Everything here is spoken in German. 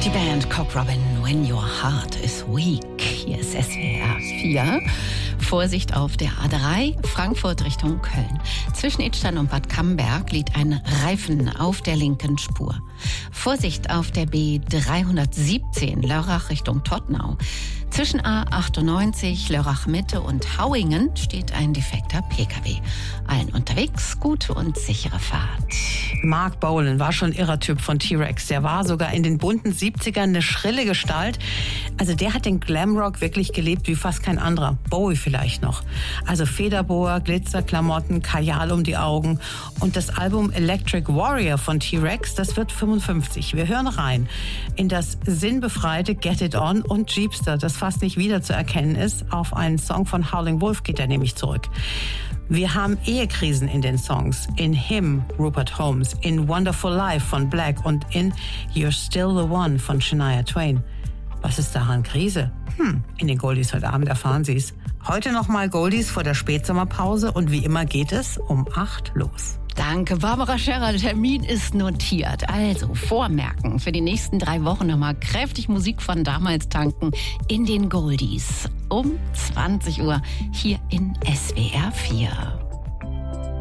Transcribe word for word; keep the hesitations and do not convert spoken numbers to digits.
Die Band Cock Robin, When Your Heart is Weak. Hier ist S W R vier. Vorsicht auf der A drei, Frankfurt Richtung Köln. Zwischen Idstein und Bad Camberg liegt ein Reifen auf der linken Spur. Vorsicht auf der B dreihundertsiebzehn, Lörrach Richtung Todtnau. Zwischen A achtundneunzig, Lörrach Mitte und Hauingen steht ein defekter P K W. Allen unterwegs gute und sichere Fahrt. Mark Bolan war schon irrer Typ von T-Rex. Der war sogar in den bunten siebzigern eine schrille Gestalt. Also der hat den Glamrock wirklich gelebt wie fast kein anderer. Bowie vielleicht noch. Also Federboa, Glitzerklamotten, Kajal um die Augen. Und das Album Electric Warrior von T-Rex, das wird fünfundfünfzig. Wir hören rein in das sinnbefreite Get It On und Jeepster, das fast nicht wiederzuerkennen ist. Auf einen Song von Howling Wolf geht er nämlich zurück. Wir haben Ehekrisen in den Songs. In Him, Rupert Holmes, in Wonderful Life von Black und in You're Still the One von Shania Twain. Was ist daran Krise? Hm, in den Goldies heute Abend erfahren Sie es. Heute nochmal Goldies vor der Spätsommerpause und wie immer geht es um acht los. Danke, Barbara Scherrer. Der Termin ist notiert. Also vormerken, für die nächsten drei Wochen nochmal kräftig Musik von damals tanken in den Goldies. Um zwanzig Uhr hier in S W R vier.